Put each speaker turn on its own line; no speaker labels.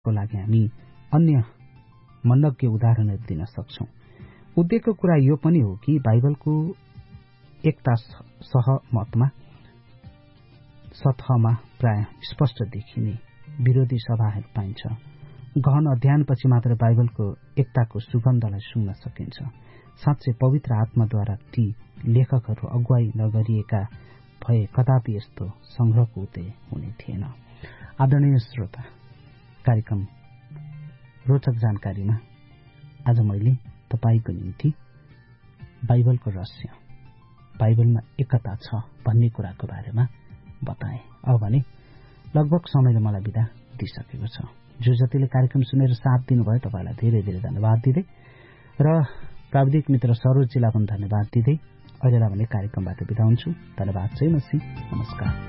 को लागि हामी अन्य मनज्ञ उदाहरणहरू दिन सक्छौं। उद्वेगको कुरा यो पनि हो कि बाइबलको एकता सहमतमा सतहमा प्राय स्पष्ट देखिने विरोधी सभाहरू पाइन्छ। गहन अध्ययनपछि मात्र बाइबलको एकताको सुगन्धलाई सुन्न सकिन्छ। साँच्चै पवित्र आत्माद्वारा ती लेखकहरू अगुवाई नगरिएका भए कदापि यस्तो संग्रहको उदय हुने थिएन। आदरणीय श्रोता, कार्यक्रम रोचक जानकारीमा आज मैले तपाईको निम्ति बाइबलको रहस्य, बाइबलमा एकता छ भन्ने कुराको बारेमा बताए। अब भने लगभग समयले मलाई बिदा दिइसकेको छ। जो जतिले कार्यक्रम सुनेर साथ दिनुभयो तपाईलाई धेरै धेरै धन्यवाद दिँदै र प्राविधिक मित्र सरोजजीलाई पनि धन्यवाद दिँदै अहिलेलाई भने कार्यक्रमबाट बिदा हुन्छु। धन्यवाद चाहिँ नमस्कार।